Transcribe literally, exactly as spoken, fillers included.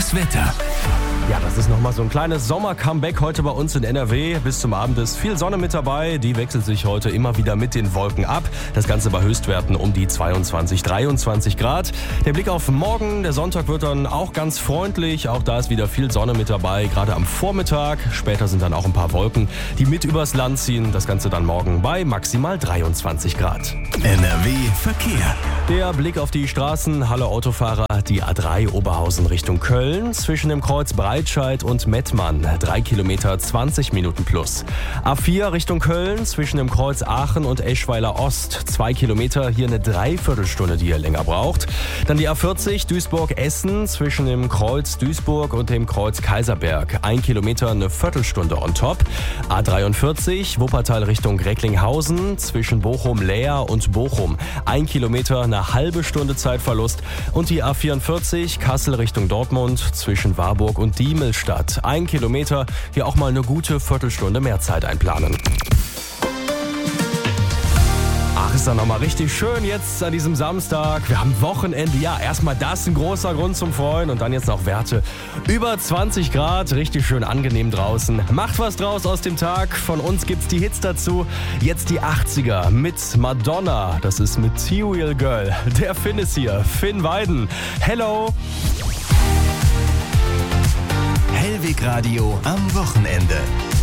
Das Wetter. Ja, das ist nochmal so ein kleines Sommer-Comeback heute bei uns in N R W. Bis zum Abend ist viel Sonne mit dabei. Die wechselt sich heute immer wieder mit den Wolken ab. Das Ganze bei Höchstwerten um die zweiundzwanzig, dreiundzwanzig Grad. Der Blick auf morgen, der Sonntag wird dann auch ganz freundlich. Auch da ist wieder viel Sonne mit dabei, gerade am Vormittag. Später sind dann auch ein paar Wolken, die mit übers Land ziehen. Das Ganze dann morgen bei maximal dreiundzwanzig Grad. N R W Verkehr. Der Blick auf die Straßen. Hallo Autofahrer, die A drei Oberhausen Richtung Köln. Zwischen dem Kreuz Breitscheid und Mettmann. drei Kilometer, zwanzig Minuten plus. A vier Richtung Köln. Zwischen dem Kreuz Aachen und Eschweiler Ost. zwei Kilometer, hier eine Dreiviertelstunde, die ihr länger braucht. Dann die A vierzig Duisburg-Essen. Zwischen dem Kreuz Duisburg und dem Kreuz Kaiserberg. ein Kilometer, eine Viertelstunde on top. A dreiundvierzig Wuppertal Richtung Recklinghausen. Zwischen Bochum-Leer und Bochum. ein Kilometer, eine halbe Stunde Zeitverlust. Und die A vierundvierzig Kassel Richtung Dortmund. Zwischen Warburg und Diemelstadt. Ein Kilometer, hier auch mal eine gute Viertelstunde mehr Zeit einplanen. Ach, ist doch nochmal richtig schön jetzt an diesem Samstag. Wir haben Wochenende. Ja, erstmal das ein großer Grund zum Freuen. Und dann jetzt noch Werte über zwanzig Grad. Richtig schön angenehm draußen. Macht was draus aus dem Tag. Von uns gibt's die Hits dazu. Jetzt die achtziger mit Madonna. Das ist Material Girl. Der Finn ist hier. Finn Weiden. Hello. Hellweg Radio am Wochenende.